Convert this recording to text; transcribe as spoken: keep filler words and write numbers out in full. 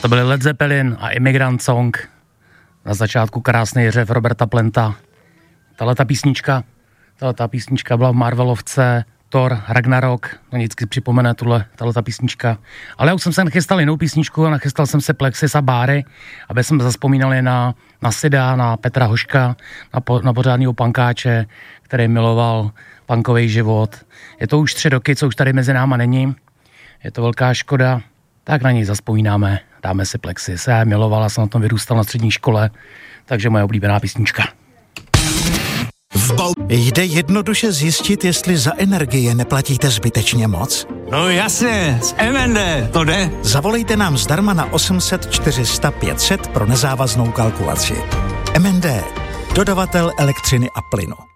To byly Led Zeppelin a Immigrant Song. Na začátku krásný řev Roberta Planta. Tahleta písnička, tahleta písnička byla v Marvelovce Thor Ragnarok, no vždycky připomene tuhle, tahleta písnička. Ale já už jsem se nachystal jinou písničku, nachystal jsem se Plexis a Báry, aby jsme zaspomínali na, na Sida, na Petra Hoška, na, po, na pořádnýho pankáče, který miloval punkový život. Je to už tři roky, co už tady mezi náma není. Je to velká škoda, tak na něj zaspomínáme, dáme si Plexis. Já milovala, jsem na tom vyrůstal na střední škole, takže moje oblíbená písnička. Jde jednoduše zjistit, jestli za energie neplatíte zbytečně moc? No jasně, z M N D, to jde. Zavolejte nám zdarma na osm set čtyři sta pět set pro nezávaznou kalkulaci. M N D, dodavatel elektřiny a plynu.